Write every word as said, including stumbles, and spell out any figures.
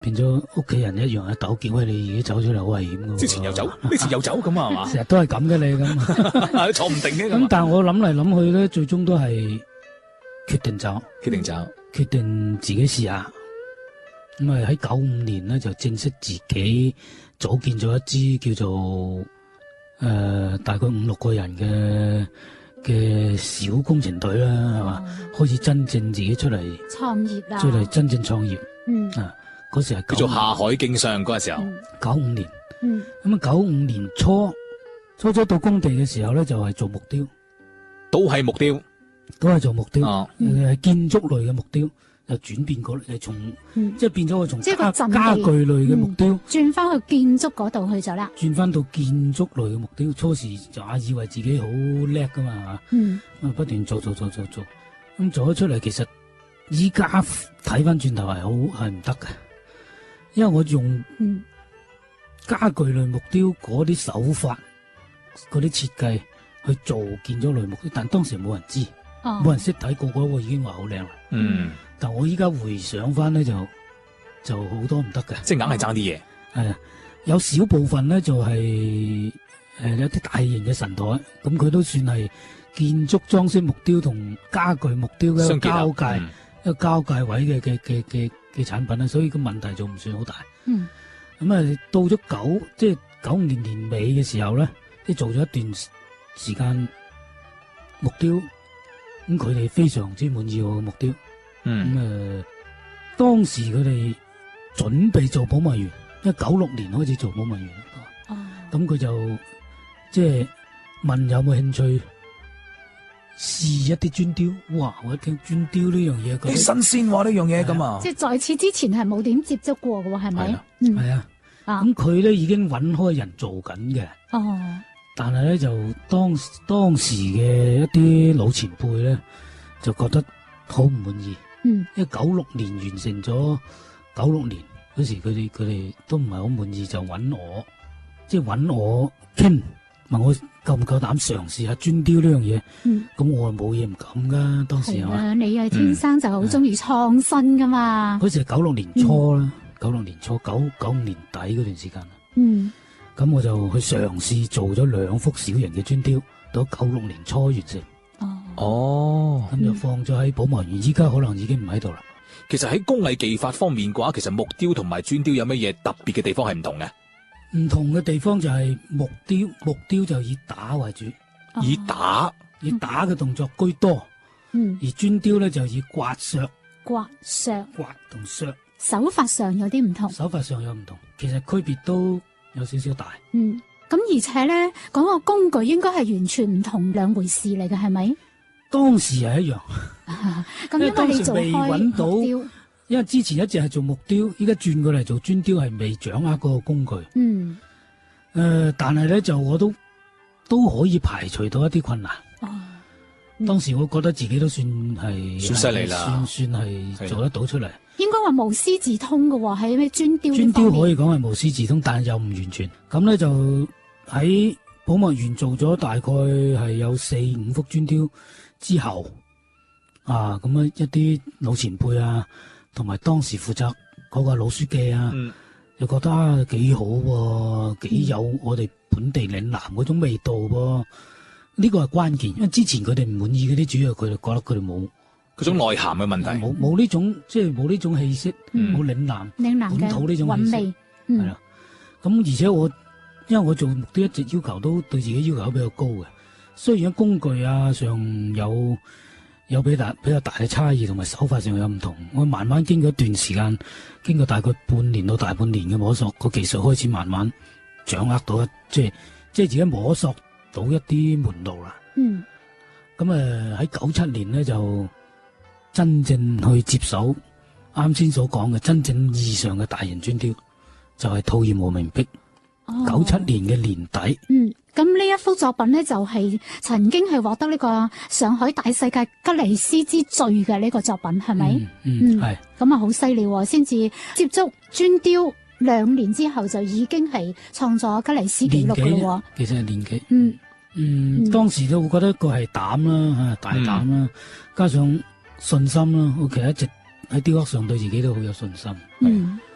變咗屋企人一樣啊，抖叫喂，你而家走出嚟好危險噶。 之前又走，呢次又走咁啊嘛。 成日都係咁嘅你咁， 坐唔定嘅咁。但係我諗嚟諗去咧，最終都係決定走， 決定走， 決定自己試下。咁啊喺九五年咧就正式自己組建咗一支叫做誒、呃、大概五六個人嘅嘅小工程隊啦，係嘛、嗯，開始真正自己出嚟創業啦， 出嚟真正創業。 嗯啊，嗰時係叫做下海經商嗰個時候， 九五年。 嗯， 咁啊九五年初初初到工地嘅時候咧，就係、是、做木雕， 都係木雕， 都係做木雕，係、 哦嗯、建築類嘅木雕。就轉變過嚟，從、嗯、即係變咗我從家家具類嘅木雕， 轉翻去建築嗰度去咗啦。 轉翻到建築類嘅木雕，初時就啊以為自己好叻噶嘛， 嗯， 啊不斷做做做做做，咁做咗出嚟，其實依家睇翻轉頭係好係唔得嘅，因為我用家具類木雕嗰啲手法、嗰啲設計去做建築類木雕，但當時冇人知，冇、哦、人識睇，個個都已經話好靚啦。 嗯。 但我依家回想翻咧，就就好多唔得嘅， 即係硬係爭啲嘢。 係啊，有少部分咧就係、是、誒有啲大型嘅神台，咁佢都算係建築裝飾木雕同家具木雕嘅交界，嗯、一個交界位嘅嘅嘅嘅嘅產品啦，所以個問題就唔算好大。 嗯， 咁啊到咗九即係九五年年尾嘅時候咧，即係做咗一段時間木雕，咁佢哋非常之滿意我嘅木雕。 嗯， 咁、呃、誒，當時佢哋準備做保密員，因為九六年開始做保密員，哦，咁佢就即係問有冇興趣試一啲磚雕。哇！我一聽磚雕呢樣嘢， 咁新鮮話呢樣嘢咁啊， 即係在此之前係冇點接觸過嘅喎，係咪？ 係啊，係、嗯、啊，咁佢咧已經揾開人做緊嘅，哦，但係咧就當當時嘅一啲老前輩咧就覺得好唔滿意。嗯，因為九六年完成咗，九六年嗰時佢哋佢哋都唔係好滿意，就揾我，即係揾我傾，問我夠唔夠膽嘗試下磚雕呢樣嘢。嗯，咁我冇嘢唔敢噶，當時係嘛？ 你係天生就好中意創新噶嘛？ 嗰、嗯、時係九六年初啦，九六年初九九五年底嗰段時間。嗯，咁我就去嘗試做咗兩幅小型嘅磚雕，到九六年初完成。 哦， 咁就放咗喺保密園，依家可能已經唔喺度啦。 其實喺工藝技法方面嘅話，其實木雕同埋磚雕有乜嘢特別嘅地方係唔同嘅？ 唔同嘅地方就係木雕，木雕就以打為主， 哦、以打以打嘅動作居多。嗯，而磚雕咧就以刮削、 刮削、 刮同削， 手法上有啲唔同。 手法上有唔同，其實區別都有少少大。 嗯，咁而且咧講個工具應該係完全唔同兩回事嚟嘅，係咪？當時係一樣， 因為當時未揾到， 因為之前一直係做木雕，依家轉過嚟做磚雕，係未掌握嗰個工具。嗯，誒、呃，但係咧就我都都可以排除到一啲困難。哦，當時我覺得自己都算係算犀利啦， 算算係做得到出嚟。 應該話無師自通嘅喎，喺咩磚雕？磚雕可以講係無師自通，但係又唔完全。咁咧就喺保密園做咗大概係有四五幅磚雕。之後啊，咁啊一啲老前輩啊，同埋當時負責嗰個老書記啊，嗯、就覺得啊幾好喎，幾有我哋本地嶺南嗰種味道喎。呢個係關鍵，因為之前佢哋唔滿意嗰啲，主要佢哋覺得佢哋冇嗰種內涵嘅問題， 冇冇呢種即係冇呢種氣息，冇、嗯、嶺南嶺南本土呢種氣息，係啦。咁、嗯、而且我因為我做木雕一直要求都對自己要求都比較高嘅。雖然喺工具啊上有有比大比較大嘅差異，同埋手法上有唔同，我慢慢經過一段時間，經過大概半年到大半年嘅摸索，個技術開始慢慢掌握到一即係即係自己摸索到一啲門路啦。嗯，咁誒喺九七年咧就真正去接手啱先所講嘅真正意義上嘅大型磚雕，就係吐焰和明壁。九七年嘅年底。嗯。 咁呢一幅作品咧，就係、是、曾經係獲得呢個上海大世界吉尼斯之最嘅呢個作品，係咪？ 嗯，係、嗯。 咁啊，好犀利喎！先至接觸磚雕兩年之後，就已經係創作吉尼斯紀錄嘅咯。 其實係年紀。嗯嗯，嗯，當時都會覺得佢係膽啦，吓大膽啦、嗯，加上信心啦，我其實一直喺雕刻上對自己都好有信心。嗯。